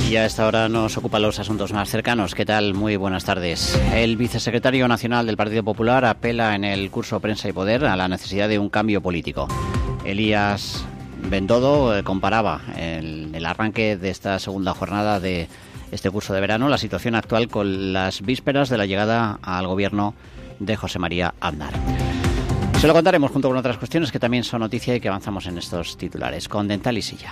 Y a esta hora nos ocupan los asuntos más cercanos. ¿Qué tal? Muy buenas tardes. El vicesecretario nacional del Partido Popular apela en el curso Prensa y Poder a la necesidad de un cambio político. Elías Bendodo comparaba el arranque de esta segunda jornada de este curso de verano, la situación actual, con las vísperas de la llegada al gobierno de José María Aznar. Se lo contaremos junto con otras cuestiones que también son noticia y que avanzamos en estos titulares. Con Dental y Silla.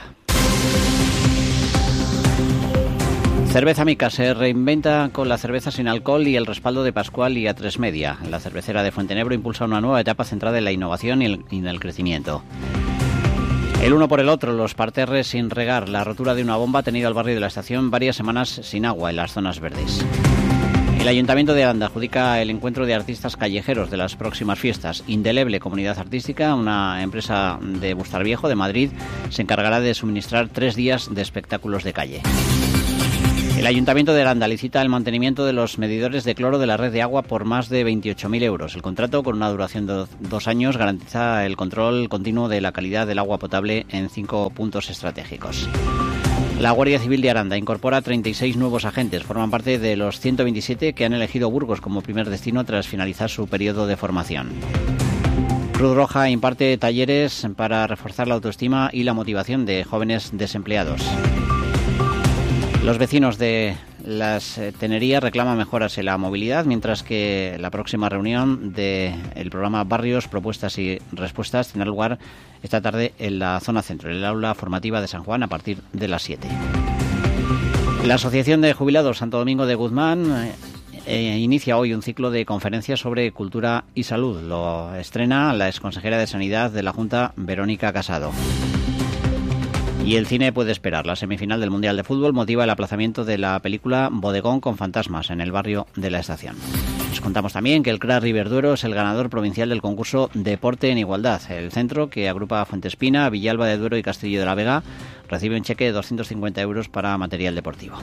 Cerveza Mica se reinventa con la cerveza sin alcohol y el respaldo de Pascual y A3 Media. La cervecera de Fuentenebro impulsa una nueva etapa centrada en la innovación y en el crecimiento. El uno por el otro, los parterres sin regar. La rotura de una bomba ha tenido al barrio de la Estación varias semanas sin agua en las zonas verdes. El Ayuntamiento de Aranda adjudica el encuentro de artistas callejeros de las próximas fiestas. Indeleble Comunidad Artística, una empresa de Bustarviejo, de Madrid, se encargará de suministrar 3 días de espectáculos de calle. El Ayuntamiento de Aranda licita el mantenimiento de los medidores de cloro de la red de agua por más de 28.000 euros. El contrato, con una duración de 2 años, garantiza el control continuo de la calidad del agua potable en 5 puntos estratégicos. La Guardia Civil de Aranda incorpora 36 nuevos agentes. Forman parte de los 127 que han elegido Burgos como primer destino tras finalizar su periodo de formación. Cruz Roja imparte talleres para reforzar la autoestima y la motivación de jóvenes desempleados. Los vecinos de las Tenerías reclaman mejoras en la movilidad, mientras que la próxima reunión del programa Barrios, Propuestas y Respuestas tendrá lugar esta tarde en la zona centro, en el aula formativa de San Juan, a partir de las 7. La Asociación de Jubilados Santo Domingo de Guzmán inicia hoy un ciclo de conferencias sobre cultura y salud. Lo estrena la exconsejera de Sanidad de la Junta, Verónica Casado. Y el cine puede esperar. La semifinal del Mundial de Fútbol motiva el aplazamiento de la película Bodegón con fantasmas en el barrio de la Estación. Les contamos también que el CRA Riverduero es el ganador provincial del concurso Deporte en Igualdad. El centro, que agrupa a Fuentespina, Villalba de Duero y Castillo de la Vega, recibe un cheque de 250 euros para material deportivo.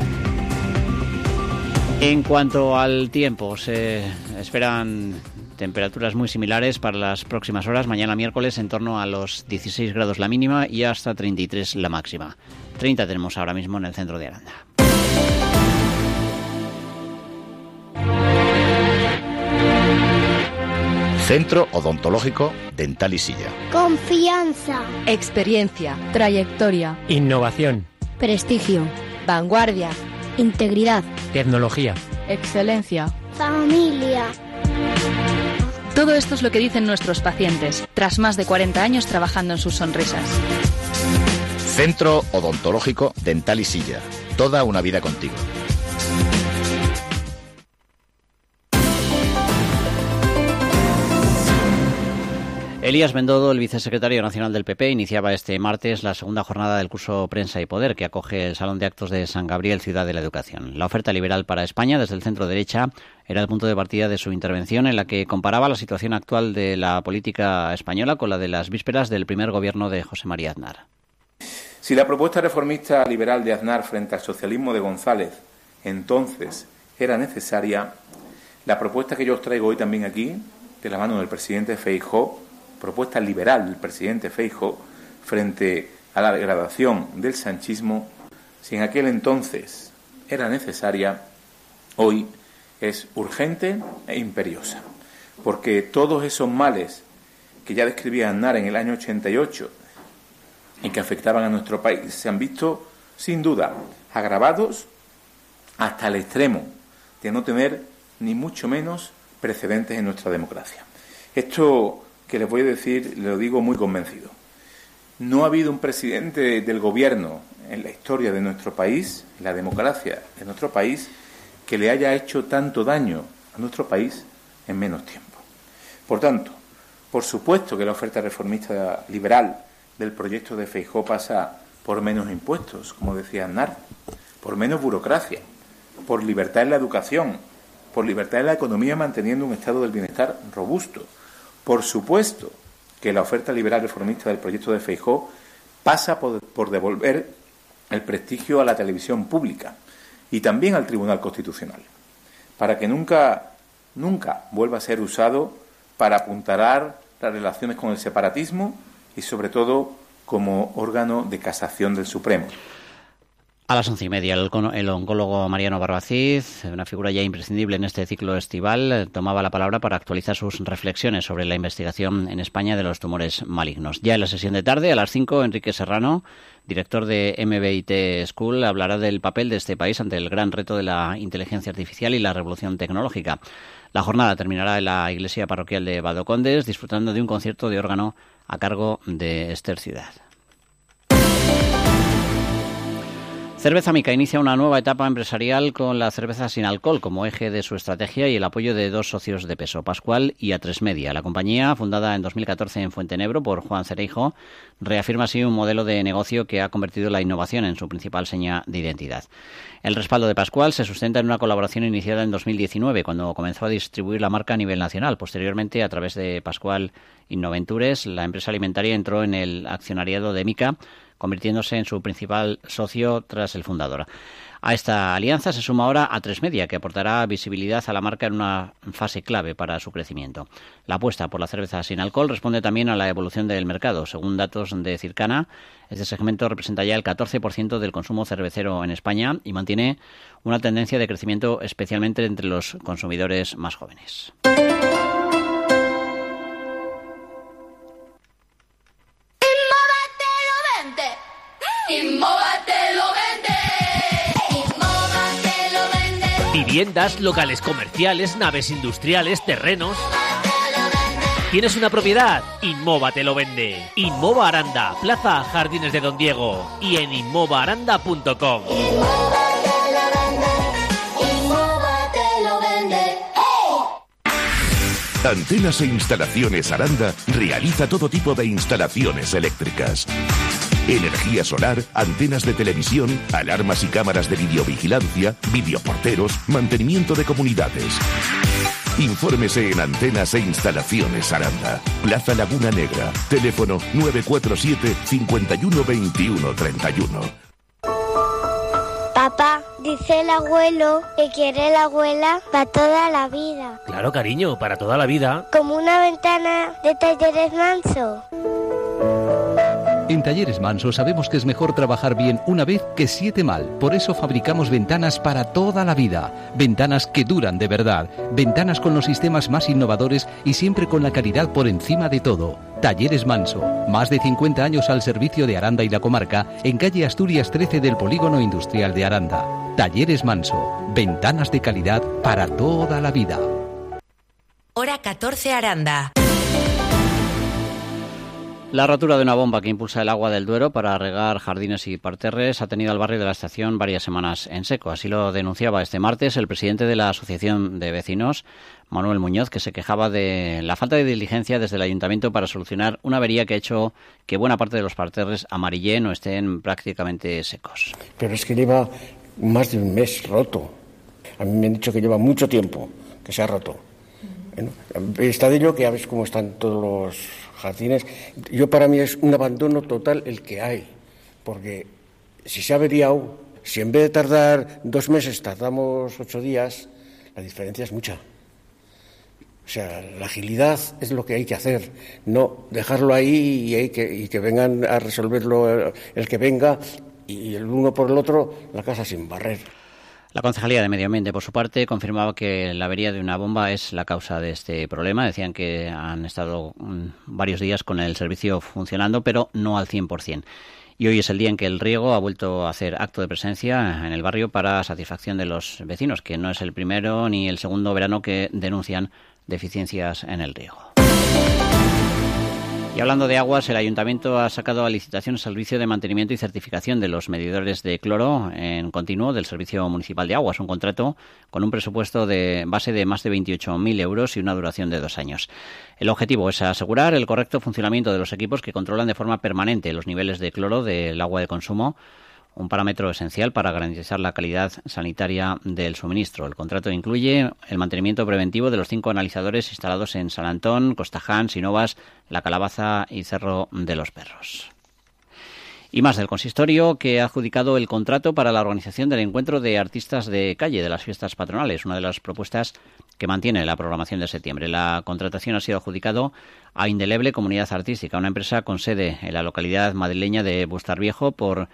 En cuanto al tiempo, se esperan temperaturas muy similares para las próximas horas. Mañana miércoles en torno a los 16 grados la mínima y hasta 33 la máxima. 30 tenemos ahora mismo en el centro de Aranda. Centro Odontológico Dental y Silla. Confianza. Experiencia. Trayectoria. Innovación. Prestigio. Vanguardia. Integridad. Tecnología. Excelencia. Familia. Todo esto es lo que dicen nuestros pacientes, tras más de 40 años trabajando en sus sonrisas. Centro Odontológico Dental y Silla. Toda una vida contigo. Elías Bendodo, el vicesecretario nacional del PP, iniciaba este martes la segunda jornada del curso Prensa y Poder, que acoge el Salón de Actos de San Gabriel, Ciudad de la Educación. La oferta liberal para España, desde el centro derecha, era el punto de partida de su intervención, en la que comparaba la situación actual de la política española con la de las vísperas del primer gobierno de José María Aznar. Si la propuesta reformista liberal de Aznar frente al socialismo de González entonces era necesaria, la propuesta que yo os traigo hoy también aquí, de la mano del presidente Feijóo, propuesta liberal del presidente Feijóo frente a la degradación del sanchismo, si en aquel entonces era necesaria, hoy es urgente e imperiosa, porque todos esos males que ya describía Aznar en el año 88 y que afectaban a nuestro país se han visto, sin duda, agravados hasta el extremo de no tener ni mucho menos precedentes en nuestra democracia. Esto que les voy a decir, lo digo muy convencido. No ha habido un presidente del gobierno en la historia de nuestro país, en la democracia de nuestro país, que le haya hecho tanto daño a nuestro país en menos tiempo. Por tanto, por supuesto que la oferta reformista liberal del proyecto de Feijóo pasa por menos impuestos, como decía Aznar, por menos burocracia, por libertad en la educación, por libertad en la economía manteniendo un estado del bienestar robusto. Por supuesto que la oferta liberal reformista del proyecto de Feijóo pasa por devolver el prestigio a la televisión pública y también al Tribunal Constitucional, para que nunca vuelva a ser usado para apuntalar las relaciones con el separatismo y, sobre todo, como órgano de casación del Supremo. A las 11:30, el oncólogo Mariano Barbacid, una figura ya imprescindible en este ciclo estival, tomaba la palabra para actualizar sus reflexiones sobre la investigación en España de los tumores malignos. Ya en la sesión de tarde, a las 5, Enrique Serrano, director de MBIT School, hablará del papel de este país ante el gran reto de la inteligencia artificial y la revolución tecnológica. La jornada terminará en la iglesia parroquial de Badocondes, disfrutando de un concierto de órgano a cargo de Esther Ciudad. Cerveza Mica inicia una nueva etapa empresarial con la cerveza sin alcohol como eje de su estrategia y el apoyo de dos socios de peso, Pascual y A3 Media. La compañía, fundada en 2014 en Fuentenebro por Juan Cereijo, reafirma así un modelo de negocio que ha convertido la innovación en su principal seña de identidad. El respaldo de Pascual se sustenta en una colaboración iniciada en 2019, cuando comenzó a distribuir la marca a nivel nacional. Posteriormente, a través de Pascual Innoventures, la empresa alimentaria entró en el accionariado de Mica, convirtiéndose en su principal socio tras el fundador. A esta alianza se suma ahora A3 Media, que aportará visibilidad a la marca en una fase clave para su crecimiento. La apuesta por la cerveza sin alcohol responde también a la evolución del mercado. Según datos de Circana, este segmento representa ya el 14% del consumo cervecero en España y mantiene una tendencia de crecimiento especialmente entre los consumidores más jóvenes. Innova te lo vende. Innova te lo vende. Viviendas, locales comerciales, naves industriales, terrenos. ¿Tienes una propiedad? Innova te lo vende. Innova Aranda, Plaza Jardines de Don Diego y en inmovaaranda.com. Innova te lo vende. Antenas e Instalaciones Aranda realiza todo tipo de instalaciones eléctricas. Energía solar, antenas de televisión, alarmas y cámaras de videovigilancia, videoporteros, mantenimiento de comunidades. Infórmese en Antenas e Instalaciones Aranda, Plaza Laguna Negra, teléfono 947 51 21 31. Papá, dice el abuelo que quiere la abuela para toda la vida. Claro, cariño, para toda la vida. Como una ventana de Talleres Manso. En Talleres Manso sabemos que es mejor trabajar bien una vez que 7 mal. Por eso fabricamos ventanas para toda la vida. Ventanas que duran de verdad. Ventanas con los sistemas más innovadores y siempre con la calidad por encima de todo. Talleres Manso. Más de 50 años al servicio de Aranda y la comarca, en calle Asturias 13 del Polígono Industrial de Aranda. Talleres Manso. Ventanas de calidad para toda la vida. Hora 14 Aranda. La rotura de una bomba que impulsa el agua del Duero para regar jardines y parterres ha tenido al barrio de la estación varias semanas en seco. Así lo denunciaba este martes el presidente de la Asociación de Vecinos, Manuel Muñoz, que se quejaba de la falta de diligencia desde el ayuntamiento para solucionar una avería que ha hecho que buena parte de los parterres amarillen o estén prácticamente secos. Pero es que lleva más de un mes roto. A mí me han dicho que lleva mucho tiempo que se ha roto. Bueno, está de ello que ya ves cómo están todos los jardines. Yo, para mí, es un abandono total el que hay, porque si se ha averiado, si en vez de tardar 2 meses tardamos 8 días, la diferencia es mucha. O sea, la agilidad es lo que hay que hacer, no dejarlo ahí y que vengan a resolverlo el que venga y el uno por el otro, la casa sin barrer. La Concejalía de Medio Ambiente, por su parte, confirmaba que la avería de una bomba es la causa de este problema. Decían que han estado varios días con el servicio funcionando, pero no al 100%. Y hoy es el día en que el riego ha vuelto a hacer acto de presencia en el barrio para satisfacción de los vecinos, que no es el primero ni el segundo verano que denuncian deficiencias en el riego. Y hablando de aguas, el Ayuntamiento ha sacado a licitación el servicio de mantenimiento y certificación de los medidores de cloro en continuo del Servicio Municipal de Aguas, un contrato con un presupuesto de base de más de 28.000 euros y una duración de 2 años. El objetivo es asegurar el correcto funcionamiento de los equipos que controlan de forma permanente los niveles de cloro del agua de consumo, un parámetro esencial para garantizar la calidad sanitaria del suministro. El contrato incluye el mantenimiento preventivo de los 5 analizadores instalados en San Antón, Costaján, Sinovas, La Calabaza y Cerro de los Perros. Y más del consistorio, que ha adjudicado el contrato para la organización del encuentro de artistas de calle de las fiestas patronales, una de las propuestas que mantiene la programación de septiembre. La contratación ha sido adjudicado a Indeleble Comunidad Artística, una empresa con sede en la localidad madrileña de Bustarviejo, por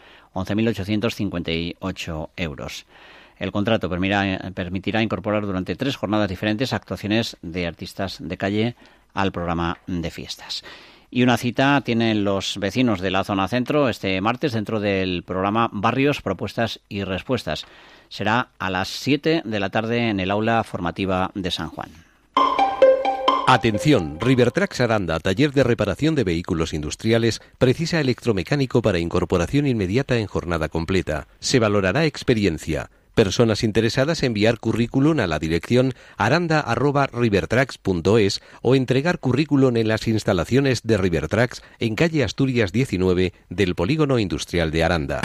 11.858 euros. El contrato permitirá incorporar durante 3 jornadas diferentes actuaciones de artistas de calle al programa de fiestas. Y una cita tienen los vecinos de la zona centro este martes dentro del programa Barrios, Propuestas y Respuestas. Será a las 7 de la tarde en el aula formativa de San Juan. Atención, Rivertrax Aranda, taller de reparación de vehículos industriales, precisa electromecánico para incorporación inmediata en jornada completa. Se valorará experiencia. Personas interesadas enviar currículum a la dirección aranda@rivertrax.es o entregar currículum en las instalaciones de Rivertrax en calle Asturias 19 del Polígono Industrial de Aranda.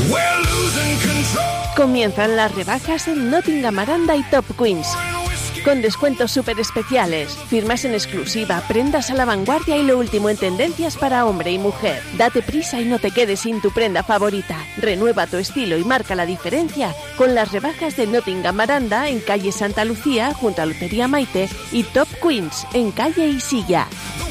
Comienzan las rebajas en Nottingham Aranda y Top Queens, con descuentos súper especiales, firmas en exclusiva, prendas a la vanguardia y lo último en tendencias para hombre y mujer. Date prisa y no te quedes sin tu prenda favorita. Renueva tu estilo y marca la diferencia con las rebajas de Nottingham Aranda en calle Santa Lucía junto a Lotería Maite y Top Queens en calle Isilla.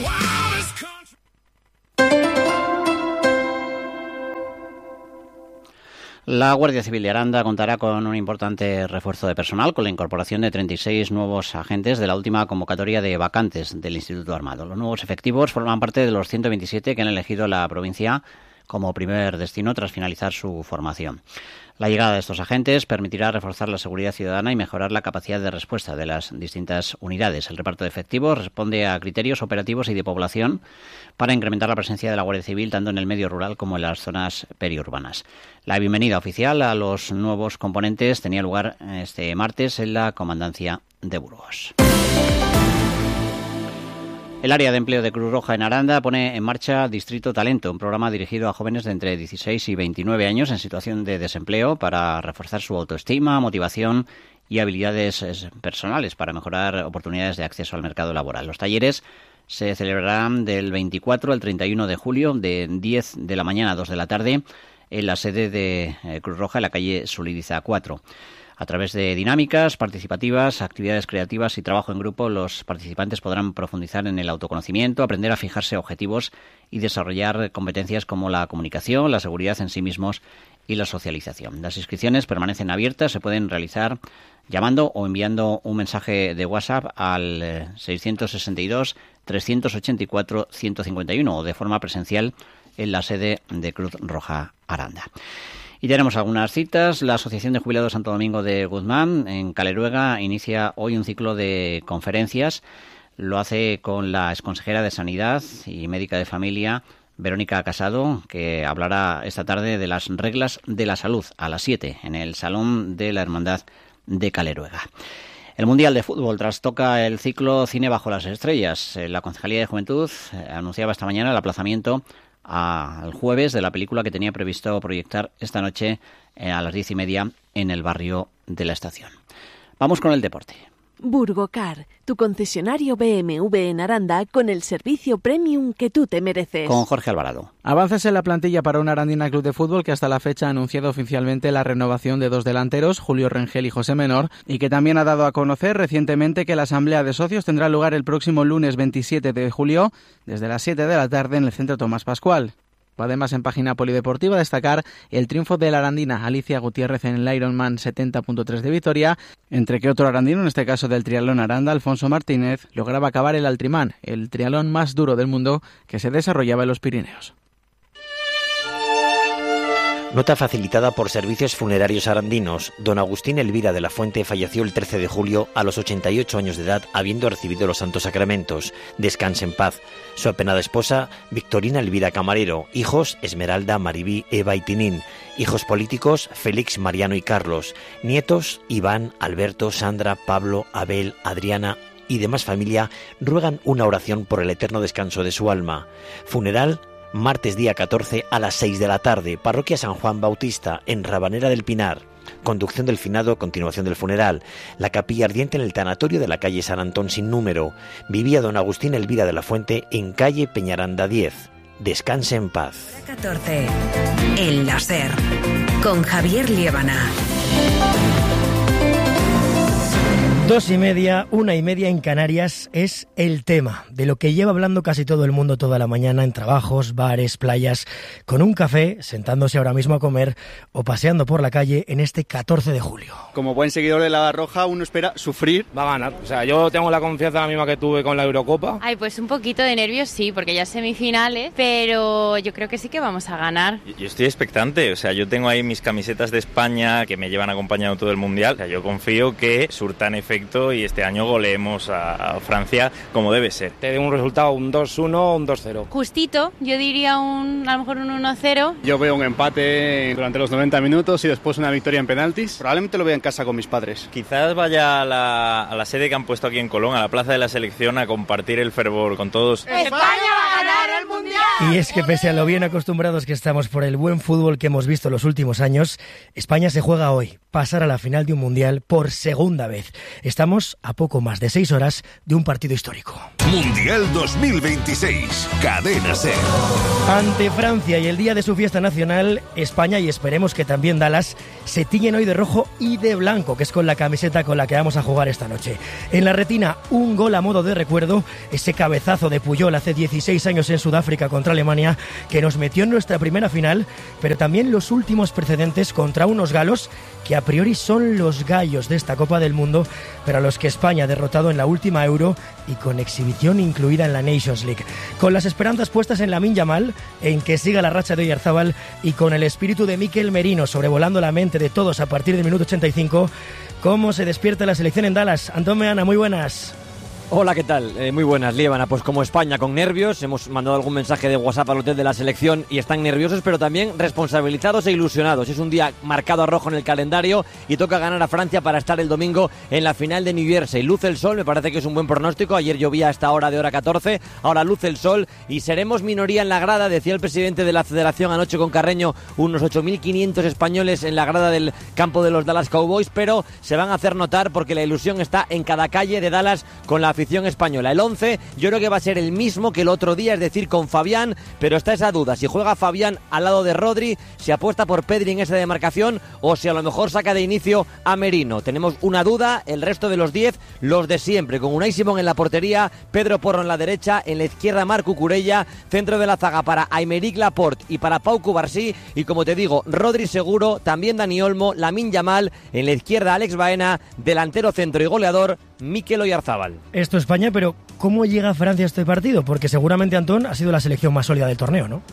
La Guardia Civil de Aranda contará con un importante refuerzo de personal con la incorporación de 36 nuevos agentes de la última convocatoria de vacantes del Instituto Armado. Los nuevos efectivos forman parte de los 127 que han elegido la provincia como primer destino tras finalizar su formación. La llegada de estos agentes permitirá reforzar la seguridad ciudadana y mejorar la capacidad de respuesta de las distintas unidades. El reparto de efectivos responde a criterios operativos y de población para incrementar la presencia de la Guardia Civil tanto en el medio rural como en las zonas periurbanas. La bienvenida oficial a los nuevos componentes tenía lugar este martes en la Comandancia de Burgos. El área de empleo de Cruz Roja en Aranda pone en marcha Distrito Talento, un programa dirigido a jóvenes de entre 16 y 29 años en situación de desempleo para reforzar su autoestima, motivación y habilidades personales para mejorar oportunidades de acceso al mercado laboral. Los talleres se celebrarán del 24 al 31 de julio de 10 de la mañana a 2 de la tarde en la sede de Cruz Roja en la calle Sulidiza 4. A través de dinámicas participativas, actividades creativas y trabajo en grupo, los participantes podrán profundizar en el autoconocimiento, aprender a fijarse objetivos y desarrollar competencias como la comunicación, la seguridad en sí mismos y la socialización. Las inscripciones permanecen abiertas, se pueden realizar llamando o enviando un mensaje de WhatsApp al 662 384 151 o de forma presencial en la sede de Cruz Roja Aranda. Y tenemos algunas citas. La Asociación de Jubilados Santo Domingo de Guzmán, en Caleruega, inicia hoy un ciclo de conferencias. Lo hace con la exconsejera de Sanidad y médica de familia, Verónica Casado, que hablará esta tarde de las reglas de la salud a las 7 en el Salón de la Hermandad de Caleruega. El Mundial de Fútbol trastoca el ciclo Cine bajo las estrellas. La Concejalía de Juventud anunciaba esta mañana el aplazamiento al jueves de la película que tenía previsto proyectar esta noche a las 10:30 en el barrio de la Estación. Vamos con el deporte. Burgocar, tu concesionario BMW en Aranda con el servicio premium que tú te mereces. Con Jorge Alvarado. Avances en la plantilla para un Arandina Club de Fútbol que hasta la fecha ha anunciado oficialmente la renovación de 2 delanteros, Julio Rengel y José Menor, y que también ha dado a conocer recientemente que la asamblea de socios tendrá lugar el próximo lunes 27 de julio desde las 7 de la tarde en el Centro Tomás Pascual. Además, en página polideportiva, destacar el triunfo de la arandina Alicia Gutiérrez en el Ironman 70.3 de Vitoria, entre que otro arandino, en este caso del triatlón Aranda, Alfonso Martínez, lograba acabar el Altrimán, el triatlón más duro del mundo que se desarrollaba en los Pirineos. Nota facilitada por Servicios Funerarios Arandinos. Don Agustín Elvira de la Fuente falleció el 13 de julio a los 88 años de edad, habiendo recibido los santos sacramentos. Descanse en paz. Su apenada esposa, Victorina Elvira Camarero. Hijos, Esmeralda, Maribí, Eva y Tinín. Hijos políticos, Félix, Mariano y Carlos. Nietos, Iván, Alberto, Sandra, Pablo, Abel, Adriana y demás familia ruegan una oración por el eterno descanso de su alma. Funeral, martes día 14 a las 6 de la tarde, Parroquia San Juan Bautista, en Rabanera del Pinar. Conducción del finado, continuación del funeral. La capilla ardiente en el tanatorio de la calle San Antón sin número. Vivía don Agustín Elvira de la Fuente en calle Peñaranda 10. descanse en paz. 14. El láser. Con Javier Liébana. 2:30, 1:30 en Canarias es el tema de lo que lleva hablando casi todo el mundo toda la mañana en trabajos, bares, playas, con un café, sentándose ahora mismo a comer o paseando por la calle en este 14 de julio. Como buen seguidor de la Roja, uno espera sufrir. Va a ganar. O sea, yo tengo la confianza la misma que tuve con la Eurocopa. Ay, pues un poquito de nervios sí, porque ya es semifinales, pero yo creo que sí que vamos a ganar. Yo estoy expectante, o sea, yo tengo ahí mis camisetas de España que me llevan acompañando todo el Mundial. O sea, yo confío que surtan efecto y este año goleemos a Francia como debe ser. Te doy un resultado, un 2-1, un 2-0. Justito, yo diría a lo mejor un 1-0. Yo veo un empate durante los 90 minutos y después una victoria en penaltis. Probablemente lo vea en casa con mis padres. Quizás vaya a la sede que han puesto aquí en Colón, a la Plaza de la Selección, a compartir el fervor con todos. ¡España va a ganar el Mundial! Y es que pese a lo bien acostumbrados que estamos por el buen fútbol que hemos visto los últimos años, España se juega hoy, pasar a la final de un Mundial por segunda vez. Estamos a poco más de 6 horas de un partido histórico. Mundial 2026, Cadena SER. Ante Francia y el día de su fiesta nacional, España y esperemos que también Dallas se tiñen hoy de rojo y de blanco, que es con la camiseta con la que vamos a jugar esta noche. En la retina, un gol a modo de recuerdo, ese cabezazo de Puyol hace 16 años en Sudáfrica contra Alemania, que nos metió en nuestra primera final, pero también los últimos precedentes contra unos galos que a priori son los gallos de esta Copa del Mundo, pero a los que España ha derrotado en la última Euro y con exhibición incluida en la Nations League. Con las esperanzas puestas en Lamine Yamal, en que siga la racha de Oyarzabal y con el espíritu de Mikel Merino sobrevolando la mente de todos a partir del minuto 85, ¿cómo se despierta la selección en Dallas? Antón Meana, muy buenas. Hola, ¿qué tal? Muy buenas, Liébana. Pues como España, con nervios, hemos mandado algún mensaje de WhatsApp al hotel de la selección y están nerviosos, pero también responsabilizados e ilusionados. Es un día marcado a rojo en el calendario y toca ganar a Francia para estar el domingo en la final de New Jersey. Luce el sol, me parece que es un buen pronóstico. Ayer llovía a esta hora de hora 14, ahora luce el sol y seremos minoría en la grada, decía el presidente de la federación anoche con Carreño, unos 8.500 españoles en la grada del campo de los Dallas Cowboys, pero se van a hacer notar porque la ilusión está en cada calle de Dallas con la afición española. El 11 yo creo que va a ser el mismo que el otro día, es decir, con Fabián, pero está esa duda, si juega Fabián al lado de Rodri, si apuesta por Pedri en esa demarcación o si a lo mejor saca de inicio a Merino. Tenemos una duda, el resto de los 10, los de siempre, con Unai Simón en la portería, Pedro Porro en la derecha, en la izquierda Marc Cucurella, centro de la zaga para Aymeric Laporte y para Pau Cubarsí, y como te digo, Rodri seguro, también Dani Olmo, Lamine Yamal, en la izquierda Alex Baena, delantero centro y goleador Mikel Oyarzabal. Esto España, pero ¿cómo llega Francia a este partido? Porque seguramente, Antón, ha sido la selección más sólida del torneo, ¿no?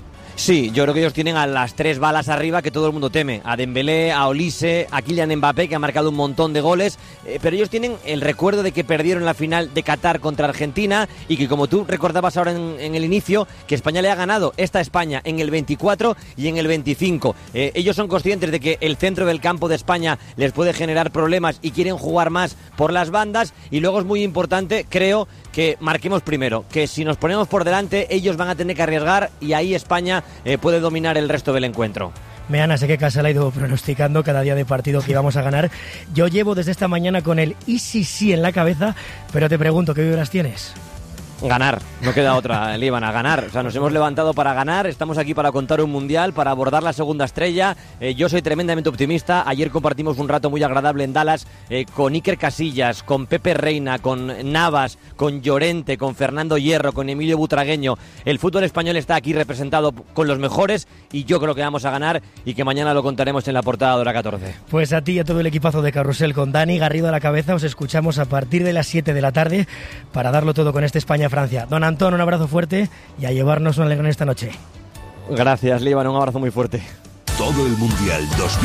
Sí, yo creo que ellos tienen a las 3 balas arriba que todo el mundo teme, a Dembélé, a Olise, a Kylian Mbappé, que ha marcado un montón de goles, pero ellos tienen el recuerdo de que perdieron la final de Qatar contra Argentina y que, como tú recordabas ahora en el inicio, que España le ha ganado esta España en el 24 y en el 25. Ellos son conscientes de que el centro del campo de España les puede generar problemas y quieren jugar más por las bandas, y luego es muy importante, creo, que marquemos primero, que si nos ponemos por delante ellos van a tener que arriesgar y ahí España puede dominar el resto del encuentro. Meana, sé que Casal ha ido pronosticando cada día de partido que íbamos a ganar. Yo llevo desde esta mañana con el y sí en la cabeza, pero te pregunto, ¿qué vibras tienes? Ganar, no queda otra, Líbana, ganar. O sea, nos hemos levantado para ganar, estamos aquí para contar un mundial, para abordar la segunda estrella. Yo soy tremendamente optimista. Ayer compartimos un rato muy agradable en Dallas con Iker Casillas, con Pepe Reina, con Navas, con Llorente, con Fernando Hierro, con Emilio Butragueño. El fútbol español está aquí representado con los mejores y yo creo que vamos a ganar y que mañana lo contaremos en la portada de hora 14. Pues a ti y a todo el equipazo de Carrusel con Dani Garrido a la cabeza os escuchamos a partir de las 7 de la tarde para darlo todo con este España-Francia. Don Antón, un abrazo fuerte y a llevarnos una alegría esta noche. Gracias, Líbano, un abrazo muy fuerte. Todo el Mundial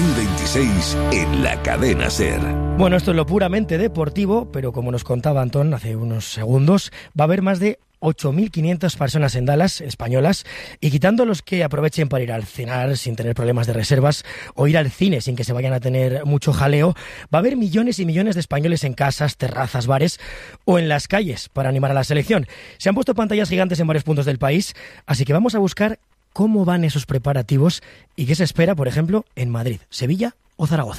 2026 en la Cadena SER. Bueno, esto es lo puramente deportivo, pero como nos contaba Antón hace unos segundos, va a haber más de 8.500 personas en Dallas, españolas, y quitando los que aprovechen para ir al cenar sin tener problemas de reservas o ir al cine sin que se vayan a tener mucho jaleo, va a haber millones y millones de españoles en casas, terrazas, bares o en las calles para animar a la selección. Se han puesto pantallas gigantes en varios puntos del país, así que vamos a buscar cómo van esos preparativos y qué se espera, por ejemplo, en Madrid, Sevilla o Zaragoza.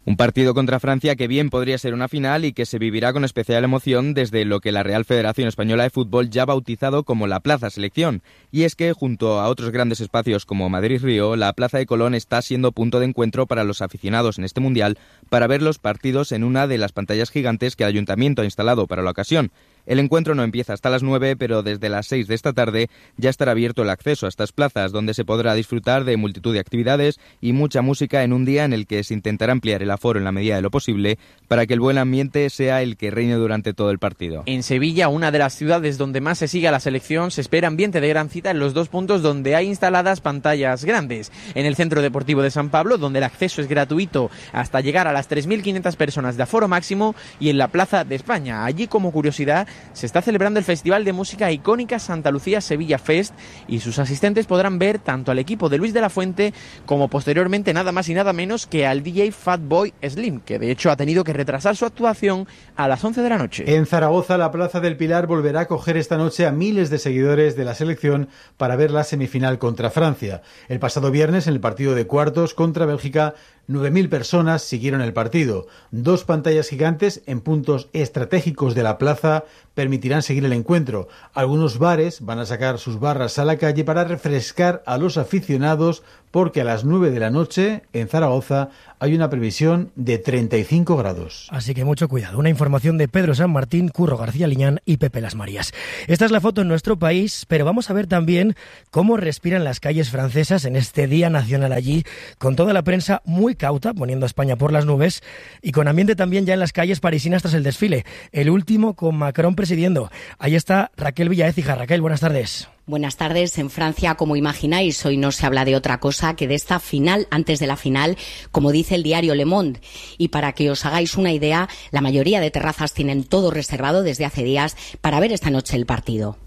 Un partido contra Francia que bien podría ser una final y que se vivirá con especial emoción desde lo que la Real Federación Española de Fútbol ya ha bautizado como la Plaza Selección. Y es que, junto a otros grandes espacios como Madrid-Río, la Plaza de Colón está siendo punto de encuentro para los aficionados en este Mundial para ver los partidos en una de las pantallas gigantes que el Ayuntamiento ha instalado para la ocasión. El encuentro no empieza hasta las 9, pero desde las 6 de esta tarde ya estará abierto el acceso a estas plazas, donde se podrá disfrutar de multitud de actividades y mucha música en un día en el que se intentará ampliar el aforo en la medida de lo posible para que el buen ambiente sea el que reine durante todo el partido. En Sevilla, una de las ciudades donde más se sigue a la selección, se espera ambiente de gran cita en los 2 puntos donde hay instaladas pantallas grandes. En el Centro Deportivo de San Pablo, donde el acceso es gratuito hasta llegar a las 3.500 personas de aforo máximo, y en la Plaza de España. Allí, como curiosidad, se está celebrando el festival de música icónica Santa Lucía Sevilla Fest y sus asistentes podrán ver tanto al equipo de Luis de la Fuente como posteriormente nada más y nada menos que al DJ Fatboy Slim, que de hecho ha tenido que retrasar su actuación a las 11 de la noche. En Zaragoza, la Plaza del Pilar volverá a acoger esta noche a miles de seguidores de la selección para ver la semifinal contra Francia. El pasado viernes, en el partido de cuartos contra Bélgica, 9.000 personas siguieron el partido. 2 pantallas gigantes en puntos estratégicos de la plaza permitirán seguir el encuentro. Algunos bares van a sacar sus barras a la calle para refrescar a los aficionados, porque a las 9 de la noche en Zaragoza hay una previsión de 35 grados. Así que mucho cuidado. Una información de Pedro San Martín, Curro García Liñán y Pepe Las Marías. Esta es la foto en nuestro país, pero vamos a ver también cómo respiran las calles francesas en este Día Nacional allí, con toda la prensa muy cauta, poniendo a España por las nubes, y con ambiente también ya en las calles parisinas tras el desfile, el último con Macron presidiendo. Ahí está Raquel Villaécija. Raquel, buenas tardes. Buenas tardes. En Francia, como imagináis, hoy no se habla de otra cosa que de esta final antes de la final, como dice el diario Le Monde. Y para que os hagáis una idea, la mayoría de terrazas tienen todo reservado desde hace días para ver esta noche el partido.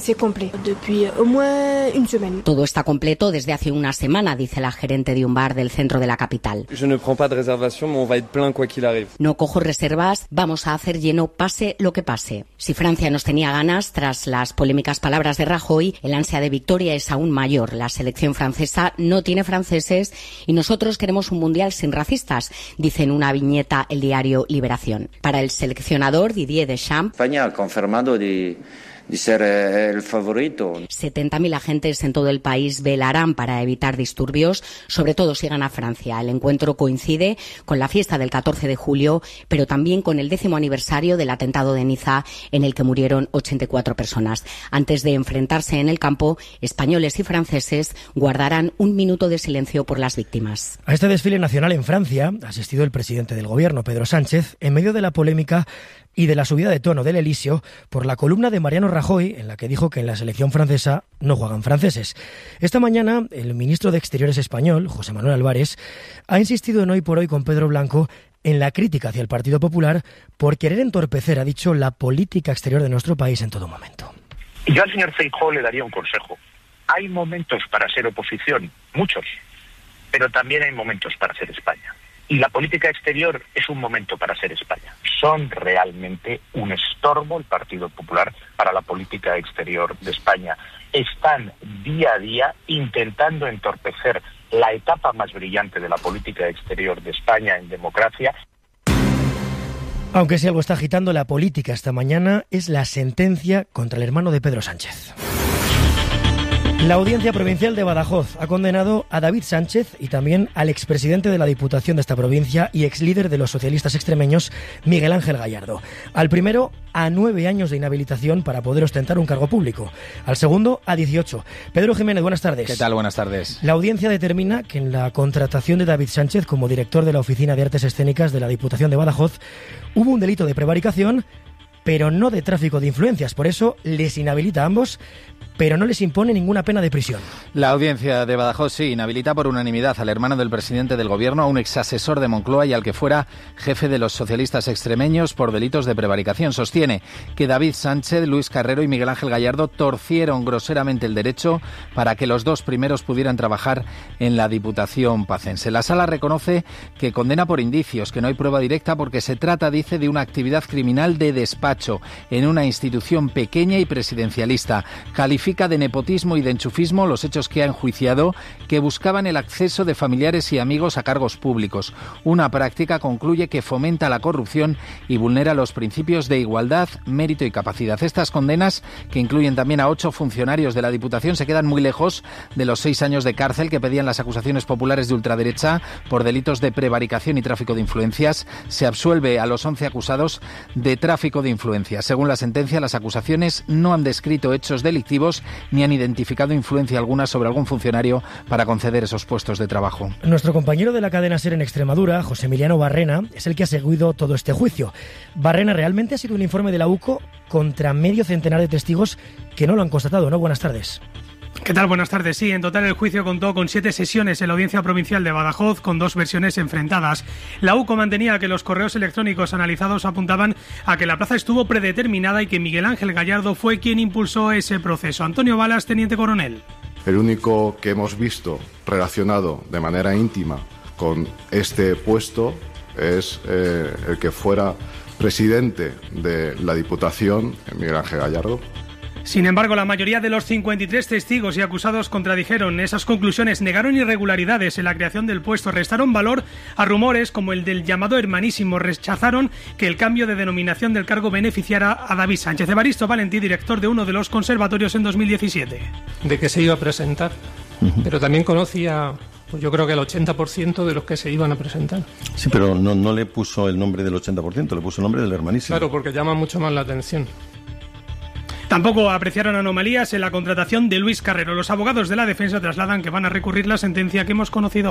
Todo está completo desde hace una semana, dice la gerente de un bar del centro de la capital. No cojo reservas, vamos a hacer lleno pase lo que pase. Si Francia nos tenía ganas, tras las polémicas palabras de Rajoy, el ansia de victoria es aún mayor. La selección francesa no tiene franceses y nosotros queremos un mundial sin racistas, dice en una viñeta el diario Liberación. Para el seleccionador Didier Deschamps, España ha confirmado de ser el favorito. 70.000 agentes en todo el país velarán para evitar disturbios, sobre todo si gana Francia. El encuentro coincide con la fiesta del 14 de julio, pero también con el 10º aniversario del atentado de Niza, en el que murieron 84 personas. Antes de enfrentarse en el campo, españoles y franceses guardarán un minuto de silencio por las víctimas. A este desfile nacional en Francia ha asistido el presidente del gobierno, Pedro Sánchez, en medio de la polémica y de la subida de tono del Elíseo por la columna de Mariano Rajoy, en la que dijo que en la selección francesa no juegan franceses. Esta mañana, el ministro de Exteriores español, José Manuel Álvarez, ha insistido en Hoy por Hoy con Pedro Blanco en la crítica hacia el Partido Popular por querer entorpecer, ha dicho, la política exterior de nuestro país en todo momento. Yo al señor Feijóo le daría un consejo. Hay momentos para ser oposición, muchos, pero también hay momentos para ser España. Y la política exterior es un momento para ser España. Son realmente un estorbo el Partido Popular para la política exterior de España. Están día a día intentando entorpecer la etapa más brillante de la política exterior de España en democracia. Aunque si algo está agitando la política esta mañana es la sentencia contra el hermano de Pedro Sánchez. La Audiencia Provincial de Badajoz ha condenado a David Sánchez y también al expresidente de la Diputación de esta provincia y exlíder de los socialistas extremeños, Miguel Ángel Gallardo. Al primero, a 9 años de inhabilitación para poder ostentar un cargo público. Al segundo, a 18. Pedro Jiménez, buenas tardes. ¿Qué tal? Buenas tardes. La audiencia determina que en la contratación de David Sánchez como director de la Oficina de Artes Escénicas de la Diputación de Badajoz hubo un delito de prevaricación, pero no de tráfico de influencias. Por eso les inhabilita a ambos, pero no les impone ninguna pena de prisión. La audiencia de Badajoz sí inhabilita por unanimidad al hermano del presidente del gobierno, a un exasesor de Moncloa y al que fuera jefe de los socialistas extremeños por delitos de prevaricación. Sostiene que David Sánchez, Luis Carrero y Miguel Ángel Gallardo torcieron groseramente el derecho para que los dos primeros pudieran trabajar en la Diputación pacense. La Sala reconoce que condena por indicios, que no hay prueba directa porque se trata, dice, de una actividad criminal de despacho en una institución pequeña y presidencialista. Califica califica de nepotismo y de enchufismo los hechos que ha enjuiciado, que buscaban el acceso de familiares y amigos a cargos públicos. Una práctica, concluye, que fomenta la corrupción y vulnera los principios de igualdad, mérito y capacidad. Estas condenas, que incluyen también a 8 funcionarios de la Diputación, se quedan muy lejos de los 6 años de cárcel que pedían las acusaciones populares de ultraderecha por delitos de prevaricación y tráfico de influencias. Se absuelve a los 11 acusados de tráfico de influencias. Según la sentencia, las acusaciones no han descrito hechos delictivos ni han identificado influencia alguna sobre algún funcionario para conceder esos puestos de trabajo. Nuestro compañero de la cadena SER en Extremadura, José Emiliano Barrena, es el que ha seguido todo este juicio. Barrena, realmente ha sido un informe de la UCO contra medio centenar de testigos que no lo han constatado, ¿no? Buenas tardes. ¿Qué tal? Buenas tardes. Sí, en total el juicio contó con 7 sesiones en la Audiencia Provincial de Badajoz, con 2 versiones enfrentadas. La UCO mantenía que los correos electrónicos analizados apuntaban a que la plaza estuvo predeterminada y que Miguel Ángel Gallardo fue quien impulsó ese proceso. Antonio Balas, teniente coronel. El único que hemos visto relacionado de manera íntima con este puesto es el que fuera presidente de la Diputación, Miguel Ángel Gallardo. Sin embargo, la mayoría de los 53 testigos y acusados contradijeron esas conclusiones, negaron irregularidades en la creación del puesto, restaron valor a rumores como el del llamado hermanísimo, rechazaron que el cambio de denominación del cargo beneficiara a David Sánchez. Evaristo Valentí, director de uno de los conservatorios en 2017. De que se iba a presentar, pero también conocía, pues yo creo que el 80% de los que se iban a presentar. Sí, pero no le puso el nombre del 80%, le puso el nombre del hermanísimo. Claro, porque llama mucho más la atención. Tampoco apreciaron anomalías en la contratación de Luis Carrero. Los abogados de la defensa trasladan que van a recurrir la sentencia que hemos conocido.